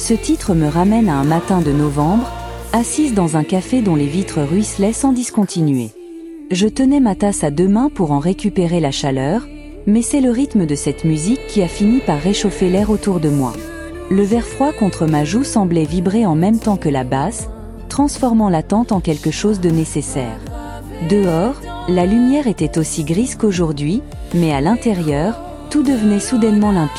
Ce titre me ramène à un matin de novembre, assise dans un café dont les vitres ruisselaient sans discontinuer. Je tenais ma tasse à deux mains pour en récupérer la chaleur, mais c'est le rythme de cette musique qui a fini par réchauffer l'air autour de moi. Le verre froid contre ma joue semblait vibrer en même temps que la basse, transformant l'attente en quelque chose de nécessaire. Dehors, la lumière était aussi grise qu'aujourd'hui, mais à l'intérieur, tout devenait soudainement limpide.